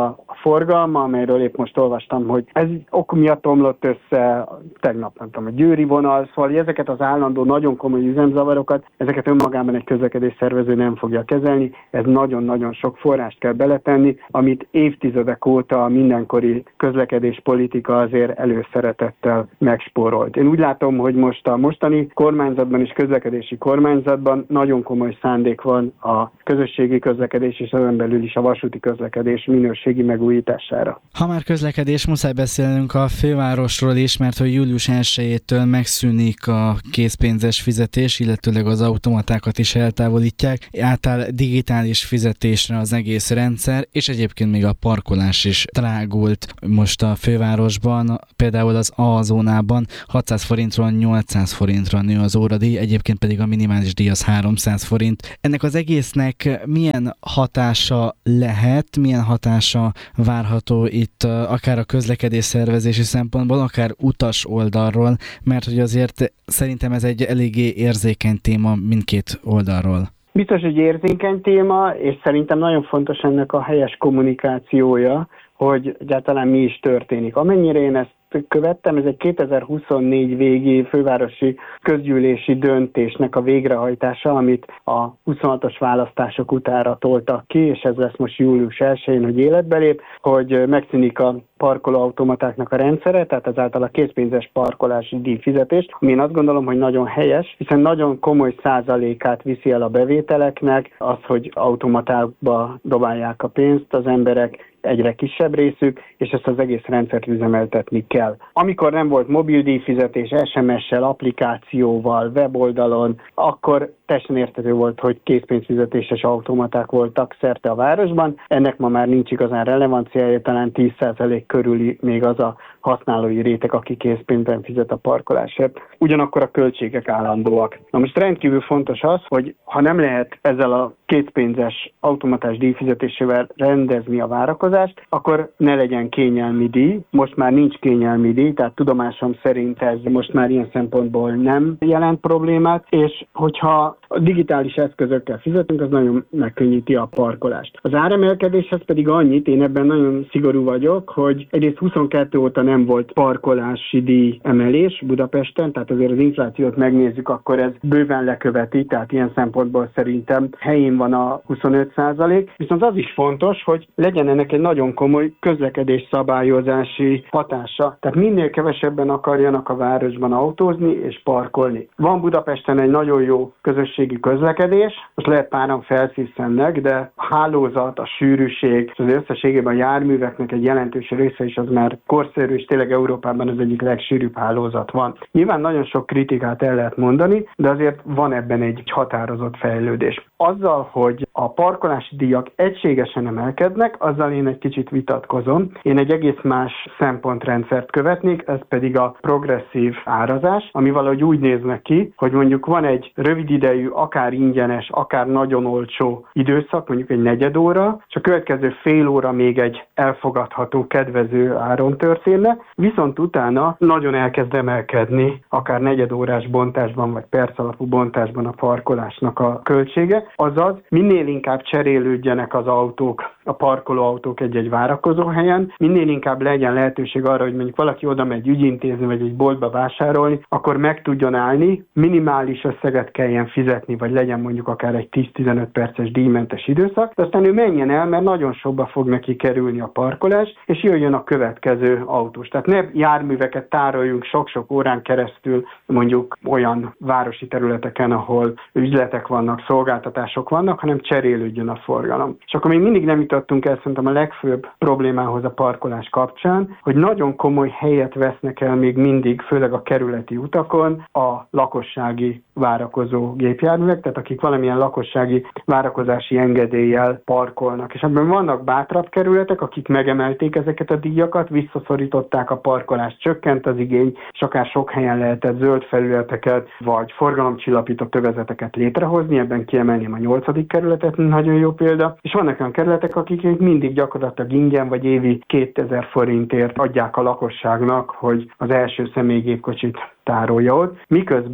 forgalma, amelyről épp most olvastam, hogy ez ok miatt omlott össze tegnap, nem tudom, a győri vonal, szóval ezeket az állandó, nagyon komoly üzemzavarokat, ezeket önmagában egy közlekedésszervező nem fogja kezelni, ez nagyon-nagyon sok forrást kell beletenni, amit évtizedek óta a mindenkori közlekedéspolitika azért előszeretettel megspórolt. Én úgy látom, hogy most a mostani kormányzatban és közlekedési kormányzatban nagyon komoly szándék van a közösségi közlekedés és ezen belül is a vasúti közlekedés minőségi megújítására. Ha már közlekedés, muszáj beszélnünk a fővárosról is, mert hogy július elsejétől megszűnik a készpénzes fizetés, illetőleg az automatákat is eltávolítják, átáll digitális fizetésre az egész rendszer, és egyébként még a parkolás is drágult most a fővárosban, például az A zónában hatszáz forintról nyolcszáz forintra nő az óradíj, egyébként pedig a minimális díj az háromszáz forint. Ennek az egésznek milyen hatása lehet, milyen hatása várható itt akár a közlekedés szervezési szempontból, akár utas oldalról, mert hogy azért szerintem ez egy eléggé érzékeny téma mindkét oldalról. Biztos, hogy érzékeny téma, és szerintem nagyon fontos ennek a helyes kommunikációja, hogy egyáltalán mi is történik. Amennyire én ezt követtem, ez egy kétezer-huszonnégy végi fővárosi közgyűlési döntésnek a végrehajtása, amit a huszonhatos választások utánra toltak ki, és ez lesz most július elsején, hogy életbe lép, hogy megszűnik a parkolóautomatáknak a rendszere, tehát ezáltal a készpénzes parkolási díjfizetés, ami én azt gondolom, hogy nagyon helyes, hiszen nagyon komoly százalékát viszi el a bevételeknek, az, hogy automatákba dobálják a pénzt az emberek, egyre kisebb részük, és ezt az egész rendszert üzemeltetni kell. Amikor nem volt mobil díjfizetés, es em es-sel, applikációval, weboldalon, akkor teljesen érthető volt, hogy készpénzfizetéses automaták voltak szerte a városban. Ennek ma már nincs igazán relevanciája, talán tíz százalék körüli még az a használói réteg, aki készpénzben fizet a parkolásért. Ugyanakkor a költségek állandóak. Na most rendkívül fontos az, hogy ha nem lehet ezzel a készpénzes automatás díjfizetésével rendezni a várakozást, akkor ne legyen kényelmi díj. Most már nincs kényelmi díj, tehát tudomásom szerint ez most már ilyen szempontból nem jelent problémát, és hogyha a digitális eszközökkel fizetünk, az nagyon megkönnyíti a parkolást. Az áremelkedéshez pedig annyit, én ebben nagyon szigorú vagyok, hogy egyrészt huszonkettő óta nem volt parkolási díj emelés Budapesten, tehát azért az inflációt megnézzük, akkor ez bőven leköveti, tehát ilyen szempontból szerintem helyén van a huszonöt százalék, viszont az is fontos, hogy legyen ennek egy nagyon komoly közlekedés szabályozási hatása. Tehát minél kevesebben akarjanak a városban autózni és parkolni. Van Budapesten egy nagyon jó közösségi közlekedés, most lehet páran felszíszennek, de a hálózat, a sűrűség, és az összességében a járműveknek egy jelentős része is az már korszerű, és tényleg Európában az egyik legsűrűbb hálózat van. Nyilván nagyon sok kritikát el lehet mondani, de azért van ebben egy határozott fejlődés. Azzal, hogy a parkolási díjak egységesen emelkednek, azzal én egy kicsit vitatkozom. Én egy egész más szempontrendszert követnék, ez pedig a progresszív árazás, ami valahogy úgy néznek ki, hogy mondjuk van egy rövid idejű, akár ingyenes, akár nagyon olcsó időszak, mondjuk egy negyed óra, és a következő fél óra még egy elfogadható, kedvező áron történne, viszont utána nagyon elkezd emelkedni, akár negyedórás bontásban, vagy perc alapú bontásban a parkolásnak a költsége, azaz minél inkább cserélődjenek az autók, a parkolóautók egy-egy várakozóhelyen, minél inkább legyen lehetőség arra, hogy mondjuk valaki oda megy ügyintézni, vagy egy boltba vásárolni, akkor meg tudjon állni, minimális összeget kelljen fizetni, vagy legyen mondjuk akár egy tíz-tizenöt perces díjmentes időszak, de aztán ő menjen el, mert nagyon sokba fog neki kerülni a parkolás, és jöjjön a következő autós. Tehát ne járműveket tároljunk sok-sok órán keresztül mondjuk olyan városi területeken, ahol üzletek vannak, szolgáltatások vannak, hanem cserélődjön a forgalom. És akkor még mindig nem jutottunk el szerintem a legfőbb problémához a parkolás kapcsán, hogy nagyon komoly helyet vesznek el még mindig, főleg a kerületi utakon a lakossági várakozó gépjárművek, tehát akik valamilyen lakossági várakozási engedéllyel parkolnak. És ebben vannak bátrabb kerületek, akik megemelték ezeket a díjakat, visszaszorították a parkolást, csökkent az igény, és akár sok helyen lehetett zöld felületeket, vagy forgalomcsillapító tövezeteket létrehozni, ebben kiemelném a nyolcadik kerületet, nagyon jó példa. És vannak olyan kerületek, akik még mindig gyakorlatilag ingyen, vagy évi kétezer forintért adják a lakosságnak, hogy az első személygépkocsit tárolja ott, miközben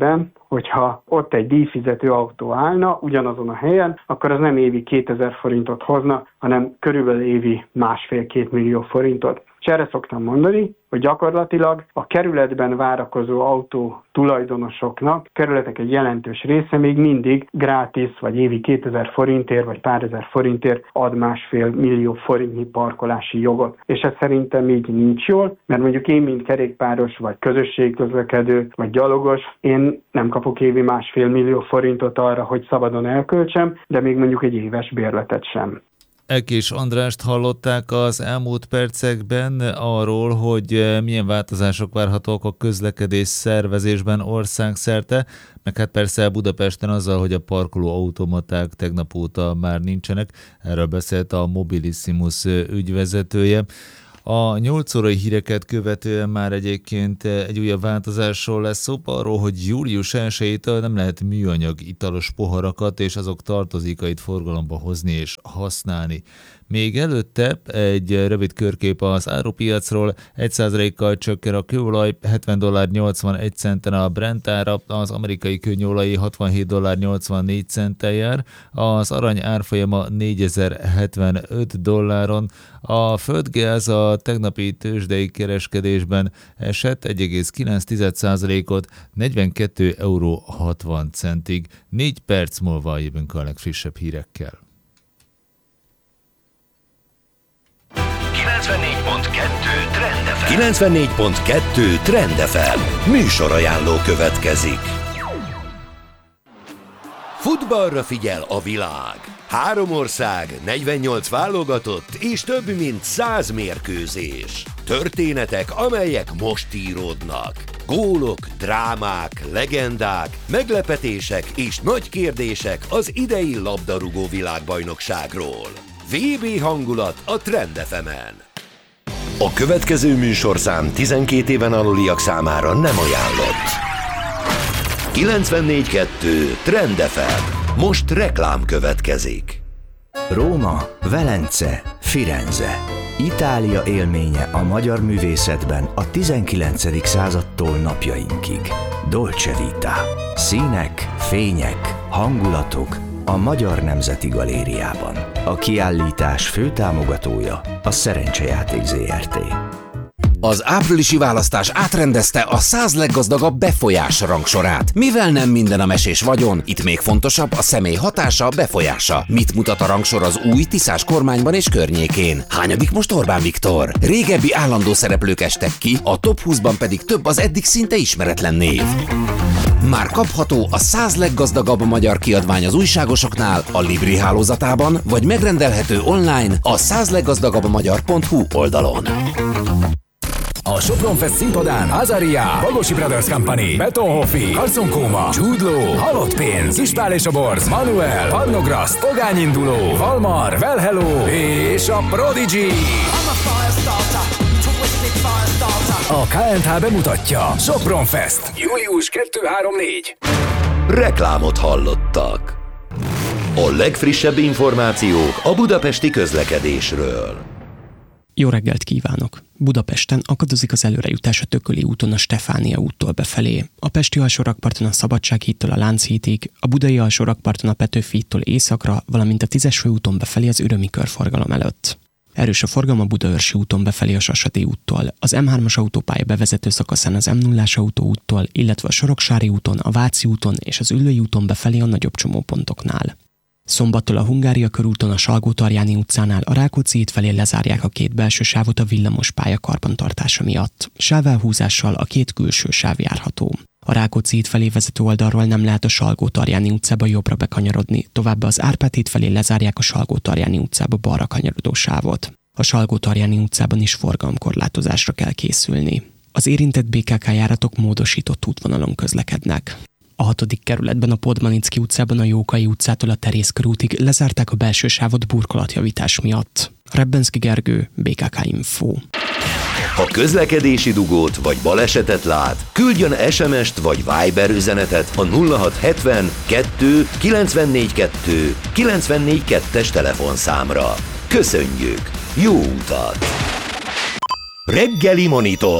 hogyha ott egy díjfizető autó állna ugyanazon a helyen, akkor az nem évi kétezer forintot hozna, hanem körülbelül évi másfél-két millió forintot. És erre szoktam mondani, hogy gyakorlatilag a kerületben várakozó autó tulajdonosoknak a kerületek egy jelentős része még mindig grátis, vagy évi kétezer forintért, vagy pár ezer forintért ad másfél millió forintnyi parkolási jogot. És ez szerintem így nincs jól, mert mondjuk én, mint kerékpáros, vagy közösségközlekedő, vagy gyalogos, én nem kapok évi másfél millió forintot arra, hogy szabadon elköltsem, de még mondjuk egy éves bérletet sem. Ekés Andrást hallották az elmúlt percekben arról, hogy milyen változások várhatók a közlekedés szervezésben országszerte, meg hát persze Budapesten azzal, hogy a parkoló automaták tegnap óta már nincsenek. Erről beszélt a Mobilissimus ügyvezetője. A nyolc órai híreket követően már egyébként egy újabb változásról lesz szó, arról, hogy július elsejétől nem lehet műanyag italos poharakat és azok tartozékait forgalomba hozni és használni. Még előtte egy rövid körkép az árupiacról, egy százalékkal csökken a kőolaj, hetven dollár nyolcvanegy centen a Brent ára, az amerikai kőolaj hatvanhét dollár nyolcvannégy centen jár, az arany árfolyama négyezer-hetvenöt dolláron, a földgáz a tegnapi tőzsdei kereskedésben esett egy egész kilenc százalékot, negyvenkét euró hatvan centig. Négy perc múlva jövünk a legfrissebb hírekkel. kilencvennégy pont kettő Trend ef em. kilencvennégy pont kettő Trend ef em. Műsorajánló következik. Futballra figyel a világ. Három ország, negyvennyolc válogatott és több mint száz mérkőzés. Történetek, amelyek most íródnak. Gólok, drámák, legendák, meglepetések és nagy kérdések az idei labdarúgó világbajnokságról. vé bé hangulat a Trend ef emen. A következő műsorszám tizenkét éven aluliak számára nem ajánlott. kilencvennégy kettő Trend ef em. Most reklám következik. Róma, Velence, Firenze. Itália élménye a magyar művészetben a tizenkilencedik századtól napjainkig. Dolce Vita. Színek, fények, hangulatok a Magyar Nemzeti Galériában. A kiállítás főtámogatója a Szerencsejáték zé er té. Az áprilisi választás átrendezte a száz leggazdagabb befolyás rangsorát. Mivel nem minden a mesés vagyon, itt még fontosabb a személy hatása, befolyása. Mit mutat a rangsor az új Tiszás kormányban és környékén? Hányadik most Orbán Viktor? Régebbi állandó szereplők estek ki, a top húszban pedig több az eddig szinte ismeretlen név. Már kapható a száz leggazdagabb magyar kiadvány az újságosoknál, a Libri hálózatában, vagy megrendelhető online a száz leggazdagabb magyar pont hu oldalon. A Sopron Fest színpadán Azaria, Bagosi Brothers Company, Betonhoffi, Carson Koma, Jude Law, Halott Pénz, Ispál és a Borz, Manuel, Parnograszt, Pogányinduló, Valmar, Well Hello és a Prodigy. A ká en há bemutatja Sopron Fest. július kettő-három-négy. Reklámot hallottak. A legfrissebb információk a budapesti közlekedésről. Jó reggelt kívánok! Budapesten akadozik az előrejutás a Tököli úton a Stefánia úttól befelé, a pesti alsórakparton a Szabadsághídtól a Lánchídig, a budai alsórakparton a Petőfi hídtól északra, valamint a tízes főúton befelé az Ürömi körforgalom előtt. Erős a forgalom a Budaörsi úton befelé a Sasadi úttól, az em hármas autópálya bevezető szakaszán az em nullás autóúttól, illetve a Soroksári úton, a Váci úton és az Üllői úton befelé a nagyobb csomópontoknál. Szombattól a Hungária körúton a Salgó-Tarjáni utcánál a Rákóczi híd felé lezárják a két belső sávot a villamos pálya karbantartása miatt. Sávelhúzással a két külső sáv járható. A Rákóczi híd felé vezető oldalról nem lehet a Salgó-Tarjáni utcába jobbra bekanyarodni, továbbá az Árpád híd felé lezárják a Salgó-Tarjáni utcába balra kanyarodó sávot. A Salgó-Tarjáni utcában is forgalomkorlátozásra kell készülni. Az érintett bé ká ká járatok módosított útvonalon közlekednek. A hatodik kerületben a Podmanicki utcában a Jókai utcától a Terész körútig lezárták a belső sávot burkolatjavítás miatt. Rebbenszki Gergő, bé ká ká Info. Ha közlekedési dugót vagy balesetet lát, küldjön es em est vagy Viber üzenetet a nulla hat hetven kettő kilencvennégy kettő kilencvennégy kettes telefonszámra. Köszönjük! Jó utat! Reggeli Monitor.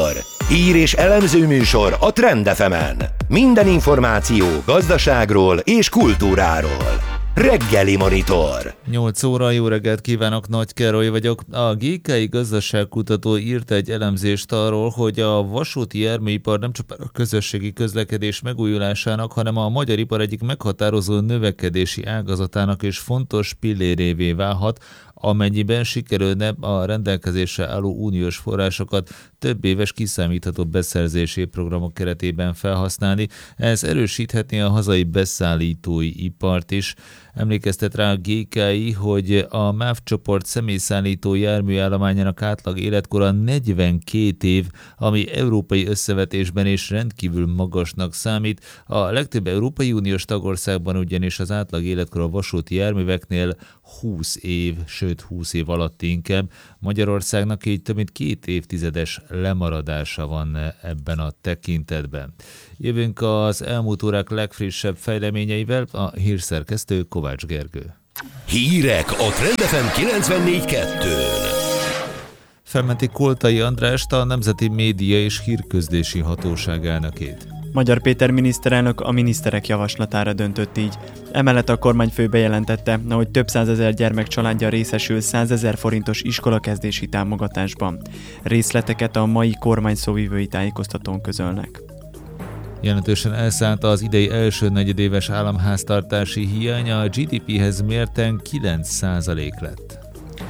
Hír és elemző műsor a Trend ef emen. Minden információ gazdaságról és kultúráról. Reggeli Monitor. nyolc óra, jó reggelt kívánok, Nagy Károly vagyok. A gé ká i gazdaságkutató írt egy elemzést arról, hogy a vasúti járműipar nem csak a közösségi közlekedés megújulásának, hanem a magyar ipar egyik meghatározó növekedési ágazatának és fontos pillérévé válhat, amennyiben sikerülne a rendelkezésre álló uniós forrásokat több éves kiszámítható beszerzési programok keretében felhasználni. Ez erősíthetné a hazai beszállítói ipart is. Emlékeztet rá a gé ká i, hogy a MÁV csoport személyszállító járműállományának átlag életkora negyvenkét év, ami európai összevetésben is rendkívül magasnak számít. A legtöbb Európai Uniós tagországban ugyanis az átlag életkor a vasúti járműveknél húsz év, sőt húsz év alatt inkább. Magyarországnak így több mint két évtizedes lemaradása van ebben a tekintetben. Jövünk az elmúlt órák legfrissebb fejleményeivel, a hírszerkesztő Kovács Gergő. Hírek a Trend ef em kilencvennégy kettőn. Felmenti Koltai Andrást, a Nemzeti Média és Hírközlési Hatóság elnökét. Magyar Péter miniszterelnök a miniszterek javaslatára döntött így. Emellett a kormányfő bejelentette, hogy több százezer gyermek családja részesül százezer forintos iskolakezdési támogatásban. Részleteket a mai kormány szóvivői tájékoztatón közölnek. Jelentősen elszállt az idei első negyedéves államháztartási hiány, a gé dé péhez mérten kilenc százalék lett.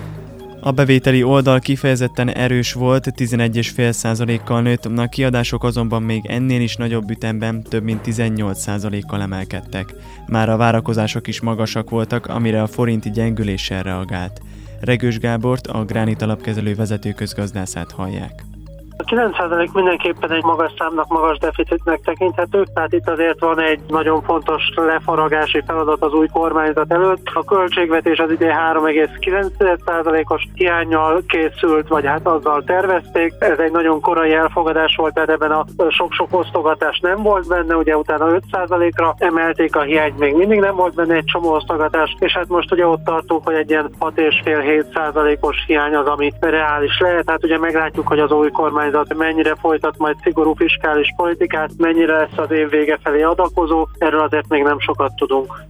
A bevételi oldal kifejezetten erős volt, tizenegy egész öt százalékkal nőtt, a kiadások azonban még ennél is nagyobb ütemben több mint tizennyolc százalékkal emelkedtek. Már a várakozások is magasak voltak, amire a forint gyengüléssel reagált. Regős Gábort, a Gránit alapkezelő vezető közgazdászát hallják. A kilenc százalék mindenképpen egy magas számnak, magas deficitnek tekinthető, tehát itt azért van egy nagyon fontos lefaragási feladat az új kormányzat előtt. A költségvetés az idén három egész kilenc százalékos hiánnyal készült, vagy hát azzal tervezték. Ez egy nagyon korai elfogadás volt, tehát ebben a sok-sok osztogatás nem volt benne, ugye utána öt százalékra emelték a hiányt, még mindig nem volt benne egy csomó osztogatás, és hát most ugye ott tartunk, hogy egy ilyen hat egész öt-hét százalékos hiány az, ami reális lehet. Hát ugye meglátjuk, hogy az új kormány mennyire folytat majd szigorú fiskális politikát, mennyire lesz az év vége felé adakozó, erről azért még nem sokat tudunk.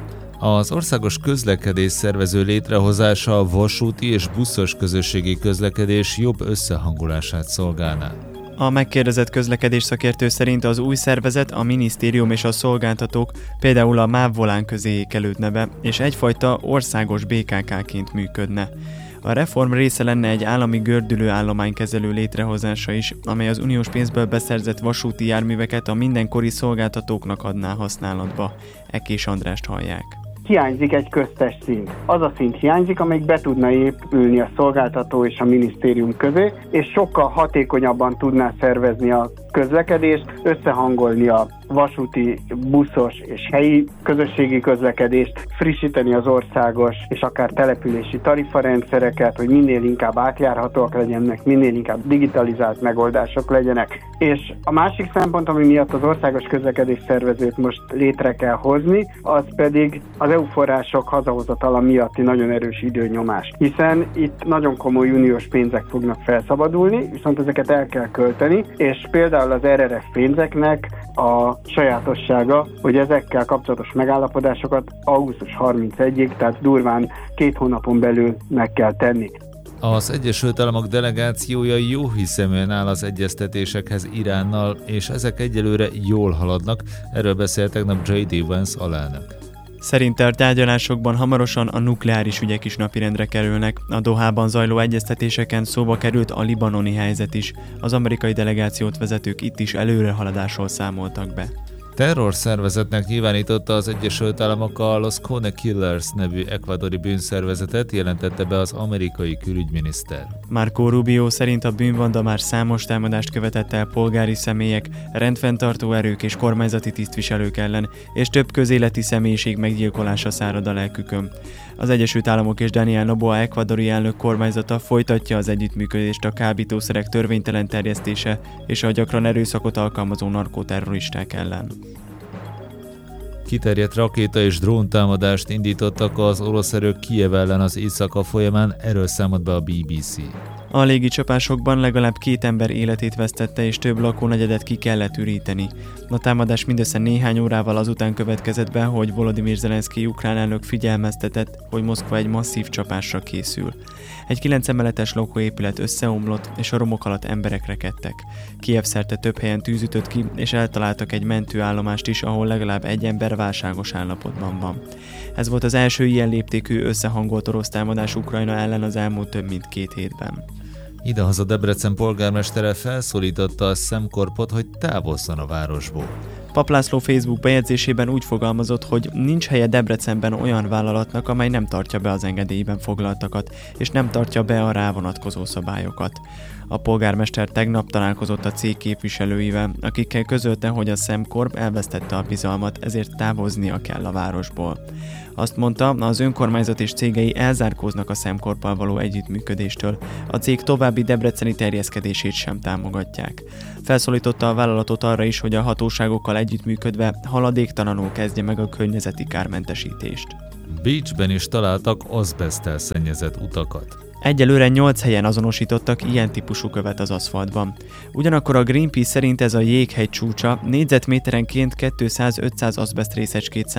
Az országos közlekedés szervező létrehozása a vasúti és buszos közösségi közlekedés jobb összehangolását szolgálná. A megkérdezett közlekedés szakértő szerint az új szervezet a minisztérium és a szolgáltatók, például a MÁV volán közé ékelődne be, és egyfajta országos bé ká ká-ként működne. A reform része lenne egy állami gördülő állománykezelő létrehozása is, amely az uniós pénzből beszerzett vasúti járműveket a mindenkori szolgáltatóknak adná használatba. Ekés Andrást hallják. Hiányzik egy köztes szint. Az a szint hiányzik, amelyik be tudna épülni a szolgáltató és a minisztérium közé, és sokkal hatékonyabban tudná szervezni a közlekedést, összehangolni a vasúti, buszos és helyi közösségi közlekedést, frissíteni az országos és akár települési tarifarendszereket, hogy minél inkább átjárhatóak legyenek, minél inkább digitalizált megoldások legyenek. És a másik szempont, ami miatt az országos közlekedés szervezőt most létre kell hozni, az pedig az é u források hazahozatala miatti nagyon erős időnyomás. Hiszen itt nagyon komoly uniós pénzek fognak felszabadulni, viszont ezeket el kell költeni, és például az er er ef pénzeknek a sajátossága, hogy ezekkel kapcsolatos megállapodásokat augusztus harmincegyedikéig, tehát durván két hónapon belül meg kell tenni. Az Egyesült Államok delegációja jóhiszeműen áll az egyeztetésekhez Iránnal, és ezek egyelőre jól haladnak, erről beszélt tegnap jé dé Vance alelnök. Szerinte a tárgyalásokban hamarosan a nukleáris ügyek is napirendre kerülnek. A Dohában zajló egyeztetéseken szóba került a libanoni helyzet is. Az amerikai delegációt vezetők itt is előrehaladásról számoltak be. Terrorszervezetnek nyilvánította az Egyesült Államok a Los Cone Killers nevű ekvadori bűnszervezetet, jelentette be az amerikai külügyminiszter. Marco Rubio szerint a bűnbanda már számos támadást követett el polgári személyek, rendfenntartó erők és kormányzati tisztviselők ellen, és több közéleti személyiség meggyilkolása szárad a lelkükön. Az Egyesült Államok és Daniel Noboa ekvadori elnök kormányzata folytatja az együttműködést a kábítószerek törvénytelen terjesztése és a gyakran erőszakot alkalmazó narkoterroristák ellen. Kiterjedt rakéta és dróntámadást indítottak az orosz erők Kijev ellen az éjszaka folyamán, erről számolt be a bé bé cé. A légicsapásokban legalább két ember életét vesztette és több lakónegyedet ki kellett üríteni. A támadás mindössze néhány órával azután következett be, hogy Volodymyr Zelenszkij ukrán elnök figyelmeztetett, hogy Moszkva egy masszív csapásra készül. Egy kilenc emeletes lakóépület összeomlott, és a romok alatt emberek rekedtek. Kijev szerte több helyen tűz ütött ki, és eltaláltak egy mentőállomást is, ahol legalább egy ember válságos állapotban van. Ez volt az első ilyen léptékű összehangolt orosz támadás Ukrajna ellen az elmúlt több mint két hétben. Idehaza Debrecen polgármestere felszólította a SzemKorpot, hogy távozzon a városból. Papp László Facebook bejegyzésében úgy fogalmazott, hogy nincs helye Debrecenben olyan vállalatnak, amely nem tartja be az engedélyben foglaltakat, és nem tartja be a rá vonatkozó szabályokat. A polgármester tegnap találkozott a cég képviselőivel, akikkel közölte, hogy a SzemKorp elvesztette a bizalmat, ezért távoznia kell a városból. Azt mondta, az önkormányzat és cégei elzárkóznak a SzemKorppal való együttműködéstől, a cég további debreceni terjeszkedését sem támogatják. Felszólította a vállalatot arra is, hogy a hatóságokkal együttműködve haladéktalanul kezdje meg a környezeti kármentesítést. Bécsben is találtak azbeszttel szennyezett utakat. Egyelőre nyolc helyen azonosítottak ilyen típusú követ az aszfaltban. Ugyanakkor a Greenpeace szerint ez a jéghegy csúcsa, négyzetméterenként kétszáz-ötszáz azbeszt részecskét